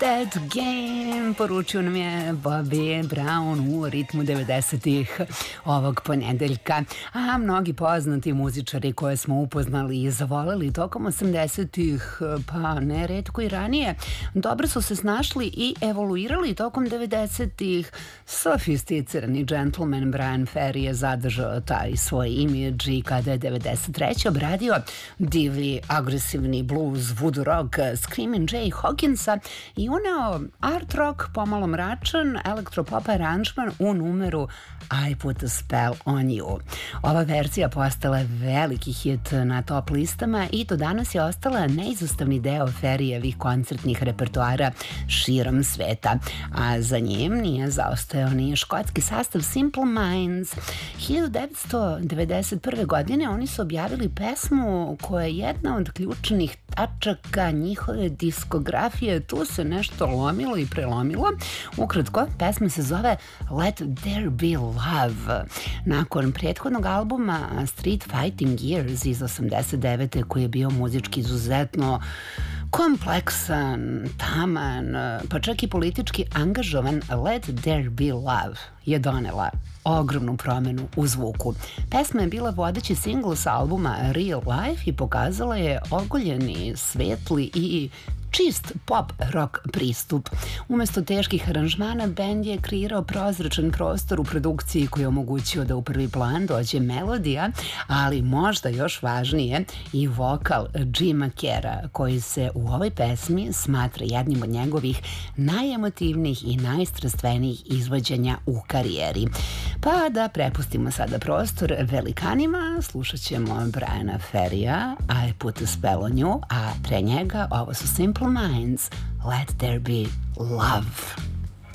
That Game, poručio nam je Bobby Brown u ritmu 90-ih ovog ponedeljka. A mnogi poznati muzičari koje smo upoznali i zavoleli tokom 80-ih, pa ne retko i ranije, dobro su se snašli i evoluirali tokom 90-ih. Sofisticirani gentleman Bryan Ferry je zadržao taj svoj imidž i kada je 93. obradio divlji, agresivni blues, voodoo rock, Screamin' Jay Hawkinsa i uneo art rock, pomalo mračan, elektropop aranžman u numeru I Put a Spell on You. Ova verzija postala je veliki hit na top listama i do danas je ostala neizostavni deo Ferryjevih koncertnih repertoara širom sveta. A za njim nije zaostajao ni škotski sastav Simple Minds. 1991. godine oni su objavili pesmu koja je jedna od ključnih tačaka njihove diskografije. Tu se nešto lomilo i prelomilo. Ukratko, pesma se zove Let There Be Love. Nakon prethodnog albuma Street Fighting Years iz 89. koji je bio muzički izuzetno kompleksan, taman, pa čak i politički angažovan, Let There Be Love je donela ogromnu promenu u zvuku. Pesma je bila vodeći singl sa albuma Real Life i pokazala je ogoljeni, svetli i čist pop rock pristup. Umesto teških aranžmana, bend je kreirao prozračan prostor u produkciji koji je omogućio da u prvi plan dođe melodija, ali možda još važnije i vokal Jima Kerra, koji se u ovoj pesmi smatra jednim od njegovih najemotivnijih i najstrastvenijih izvođenja u karijeri. Pa da prepustimo sada prostor velikanima, slušat ćemo Bryana Ferryja, I Put a Spell on You, a pre njega ovo su Simple Minds, Let There Be Love.